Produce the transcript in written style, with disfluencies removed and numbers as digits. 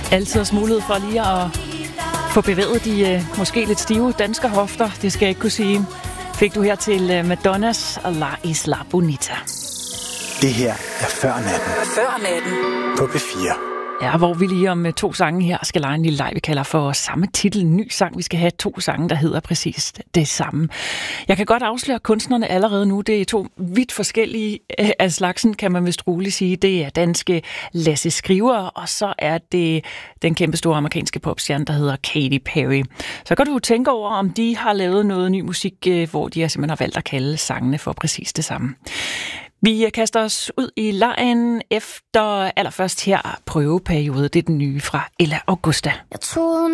Altid mulighed for lige at få bevæget de måske lidt stive danske hofter, det skal jeg ikke kunne sige. Fik du her til Madonnas La Isla Bonita. Det her er Før Natten. Før Natten. På P4. Ja, hvor vi lige om 2 sange her skal lege en lille leg, vi kalder for samme titel. En ny sang. Vi skal have 2 sange, der hedder præcis det samme. Jeg kan godt afsløre kunstnerne allerede nu. Det er 2 vidt forskellige af slagsen, kan man vist roligt sige. Det er danske Lasse Skriver, og så er det den kæmpe store amerikanske popstjerne, der hedder Katy Perry. Så kan du tænke over, om de har lavet noget ny musik, hvor de simpelthen har valgt at kalde sangene for præcis det samme. Vi kaster os ud i legen efter allerførst her prøveperiode. Det er den nye fra Ella Augusta. Jeg troede